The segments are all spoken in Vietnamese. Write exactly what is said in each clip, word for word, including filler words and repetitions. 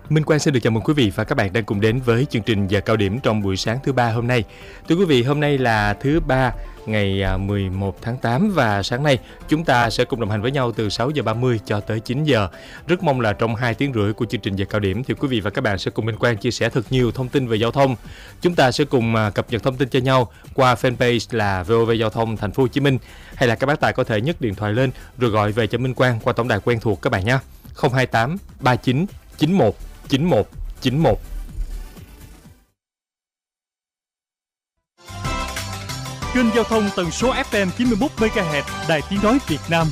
Minh Quang xin được chào mừng quý vị và các bạn đang cùng đến với chương trình Giờ Cao Điểm trong buổi sáng thứ ba hôm nay. Thưa quý vị, hôm nay là thứ ba ngày mười một tháng tám và sáng nay chúng ta sẽ cùng đồng hành với nhau từ sáu giờ ba mươi cho tới chín giờ. Rất mong là trong hai tiếng rưỡi của chương trình Giờ Cao Điểm thì quý vị và các bạn sẽ cùng Minh Quang chia sẻ thật nhiều thông tin về giao thông. Chúng ta sẽ cùng cập nhật thông tin cho nhau qua fanpage là vê o vê Giao thông Thành phố Hồ Chí Minh, hay là các bác tài có thể nhấc điện thoại lên rồi gọi về cho Minh Quang qua tổng đài quen thuộc các bạn nhé. không hai tám ba chín chín một chín một chín một. Kênh giao thông tần số ép em chín mươi mốt mê ga héc Đài Tiếng nói Việt Nam.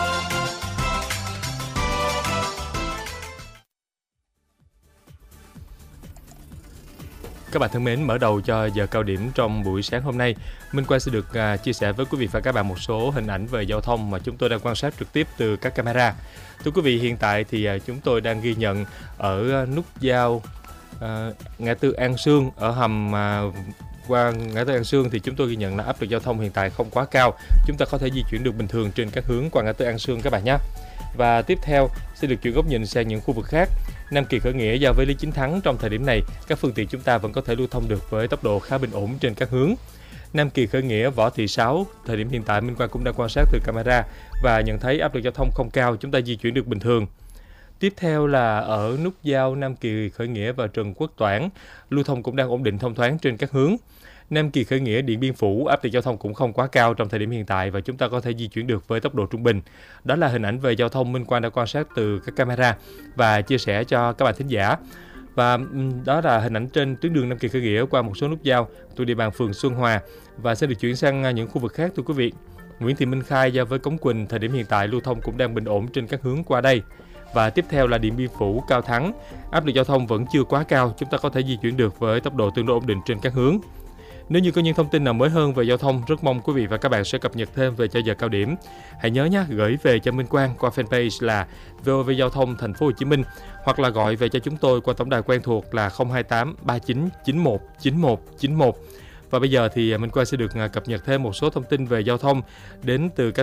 Các bạn thân mến, mở đầu cho giờ cao điểm trong buổi sáng hôm nay, Minh Quang sẽ được uh, chia sẻ với quý vị và các bạn một số hình ảnh về giao thông mà chúng tôi đang quan sát trực tiếp từ các camera. Thưa quý vị, hiện tại thì uh, chúng tôi đang ghi nhận ở uh, nút giao uh, ngã tư An Sương, ở hầm uh, qua ngã tư An Sương thì chúng tôi ghi nhận là áp lực giao thông hiện tại không quá cao. Chúng ta có thể di chuyển được bình thường trên các hướng qua ngã tư An Sương các bạn nhé. Và tiếp theo sẽ được chuyển góc nhìn sang những khu vực khác. Nam Kỳ Khởi Nghĩa giao với Lý Chính Thắng, trong thời điểm này các phương tiện chúng ta vẫn có thể lưu thông được với tốc độ khá bình ổn trên các hướng. Nam Kỳ Khởi Nghĩa Võ Thị Sáu, thời điểm hiện tại Minh Quang cũng đang quan sát từ camera và nhận thấy áp lực giao thông không cao, chúng ta di chuyển được bình thường. Tiếp theo là ở nút giao Nam Kỳ Khởi Nghĩa và Trần Quốc Toản, lưu thông cũng đang ổn định thông thoáng trên các hướng. Nam Kỳ Khởi Nghĩa Điện Biên Phủ, áp lực giao thông cũng không quá cao trong thời điểm hiện tại và chúng ta có thể di chuyển được với tốc độ trung bình. Đó là hình ảnh về giao thông Minh Quang đã quan sát từ các camera và chia sẻ cho các bạn thính giả. Và đó là hình ảnh trên tuyến đường Nam Kỳ Khởi Nghĩa qua một số nút giao thuộc địa bàn phường Xuân Hòa. Và sẽ được chuyển sang những khu vực khác thưa quý vị. Nguyễn Thị Minh Khai giao với Cống Quỳnh, thời điểm hiện tại lưu thông cũng đang bình ổn trên các hướng qua đây. Và tiếp theo là Điện Biên Phủ Cao Thắng, áp lực giao thông vẫn chưa quá cao, chúng ta có thể di chuyển được với tốc độ tương đối ổn định trên các hướng. Nếu như có những thông tin nào mới hơn về giao thông, rất mong quý vị và các bạn sẽ cập nhật thêm về cho giờ cao điểm. Hãy nhớ nhé, gửi về cho Minh Quang qua fanpage là vê o vê Giao thông Thành phố Hồ Chí Minh hoặc là gọi về cho chúng tôi qua tổng đài quen thuộc là không hai tám ba chín chín một chín một chín một. Và bây giờ thì Minh Quang sẽ được cập nhật thêm một số thông tin về giao thông đến từ các